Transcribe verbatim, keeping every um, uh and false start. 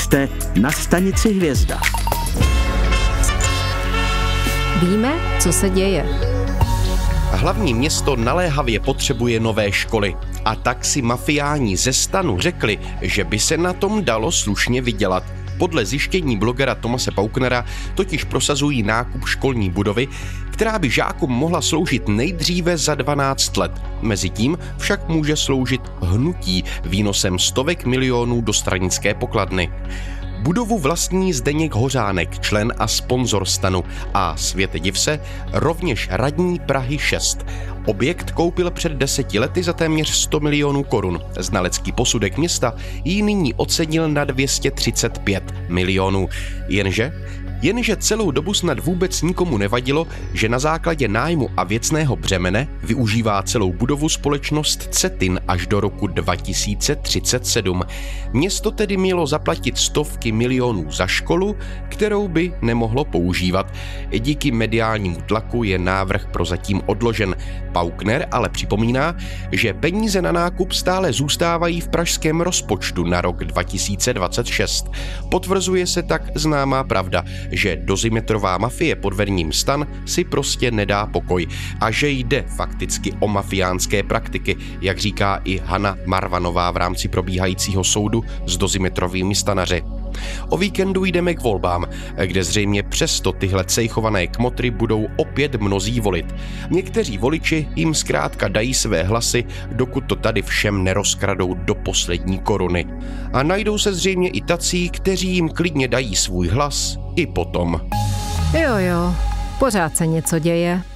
Jste na stanici Hvězda. Víme, co se děje. Hlavní město naléhavě potřebuje nové školy. A tak si mafiáni ze stanu řekli, že by se na tom dalo slušně vydělat. Podle zjištění blogera Tomase Pauknera totiž prosazují nákup školní budovy, která by žákům mohla sloužit nejdříve za dvanáct let. Mezitím však může sloužit hnutí výnosem stovek milionů do stranické pokladny. Budovu vlastní Zdeněk Hořánek, člen a sponzor stanu, a světe div se, rovněž radní Prahy šest. Objekt koupil před deseti lety za téměř sto milionů korun. Znalecký posudek města ji nyní ocenil na dvě stě třicet pět milionů. Jenže Jenže celou dobu snad vůbec nikomu nevadilo, že na základě nájmu a věcného břemene využívá celou budovu společnost Cetin až do roku dva tisíce třicet sedm. Město tedy mělo zaplatit stovky milionů za školu, kterou by nemohlo používat. Díky mediálnímu tlaku je návrh prozatím odložen. Paukner ale připomíná, že peníze na nákup stále zůstávají v pražském rozpočtu na rok dva tisíce dvacet šest. Potvrzuje se tak známá pravda, že dozimetrová mafie pod vedením STAN si prostě nedá pokoj a že jde fakticky o mafiánské praktiky, jak říká i Hana Marvanová v rámci probíhajícího soudu s dozimetrovými stanaři. O víkendu jdeme k volbám, kde zřejmě přesto tyhle cejchované kmotry budou opět mnozí volit. Někteří voliči jim zkrátka dají své hlasy, dokud to tady všem nerozkradou do poslední koruny. A najdou se zřejmě i tací, kteří jim klidně dají svůj hlas i potom. Jo, jo, pořád se něco děje.